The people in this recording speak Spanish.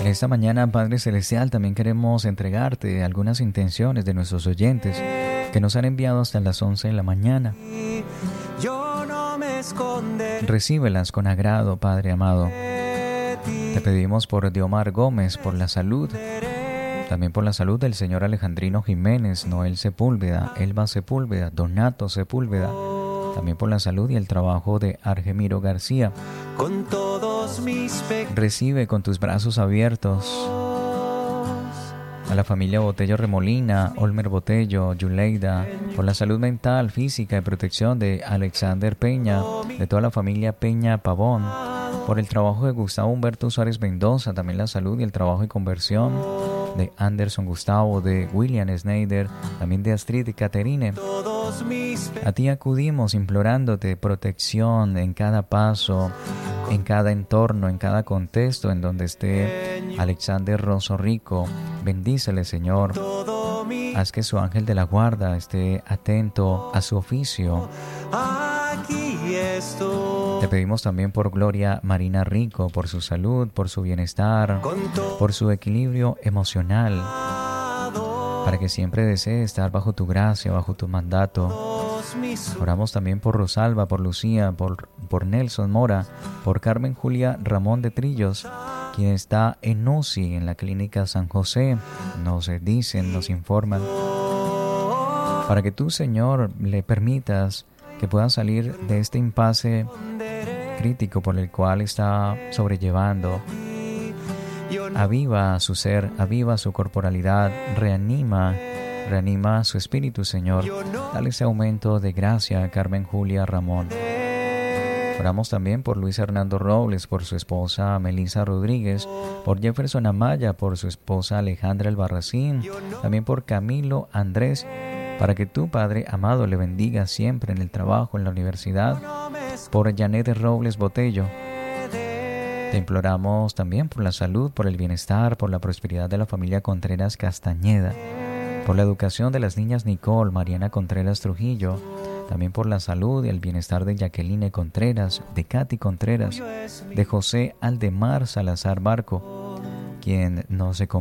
Esta mañana, Padre Celestial, también queremos entregarte algunas intenciones de nuestros oyentes que nos han enviado hasta las 11 de la mañana. Recíbelas con agrado, Padre amado. Te pedimos por Diomar Gómez, por la salud, también por la salud del señor Alejandrino Jiménez, Noel Sepúlveda, Elba Sepúlveda, Donato Sepúlveda, también por la salud y el trabajo de Argemiro García. Recibe con tus brazos abiertos a la familia Botello Remolina, Olmer Botello, Yuleida, por la salud mental, física y protección de Alexander Peña, de toda la familia Peña Pavón, por el trabajo de Gustavo Humberto Suárez Mendoza, también la salud y el trabajo y conversión de Anderson Gustavo, de William Snyder, también de Astrid y Caterine. A ti acudimos implorándote protección en cada paso, en cada entorno, en cada contexto en donde esté Alexander Rosso Rico. Bendícele, Señor. Haz que su ángel de la guarda esté atento a su oficio. Te pedimos también por Gloria Marina Rico, por su salud, por su bienestar, por su equilibrio emocional, para que siempre desee estar bajo tu gracia, bajo tu mandato. Oramos también por Rosalba, por Lucía, por Nelson Mora, por Carmen Julia Ramón de Trillos, quien está en UCI en la clínica San José. Nos dicen, nos informan, para que tú, Señor, le permitas que pueda salir de este impasse crítico por el cual está sobrellevando. Aviva su ser, aviva su corporalidad, reanima su espíritu, Señor. Dale ese aumento de gracia a Carmen Julia Ramón. Oramos también por Luis Hernando Robles, por su esposa Melissa Rodríguez, por Jefferson Amaya, por su esposa Alejandra Albarracín, también por Camilo Andrés, para que tú, Padre amado, le bendiga siempre en el trabajo, en la universidad, por Janet Robles Botello. Te imploramos también por la salud, por el bienestar, por la prosperidad de la familia Contreras Castañeda, por la educación de las niñas Nicole, Mariana Contreras Trujillo, también por la salud y el bienestar de Jacqueline Contreras, de Katy Contreras, de José Aldemar Salazar Barco, quien nos